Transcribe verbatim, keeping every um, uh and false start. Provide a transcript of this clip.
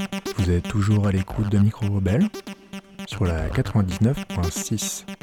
Vous êtes toujours à l'écoute de Micro Rebelle sur la quatre-vingt-dix-neuf point six.